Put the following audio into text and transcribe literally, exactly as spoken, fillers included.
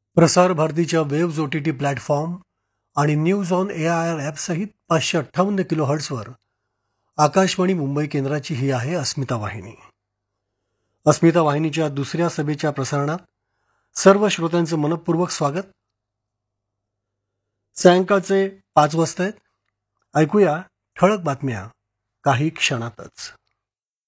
प्रसार भारतीच्या waves O T T platform आणि news on A I R ॲपसहित पाचशे अठ्ठावन्न किलो हर्ट्सवर आकाशवाणी मुंबई केंद्राची ही आहे अस्मिता वाहिनी. अस्मिता वाहिनीच्या दुसऱ्या सभेच्या प्रसारणात सर्व श्रोत्यांचं मनपूर्वक स्वागत. सायंकाळचे पाच वाजता आहेत. ऐकूया ठळक बातम्या काही क्षणातच.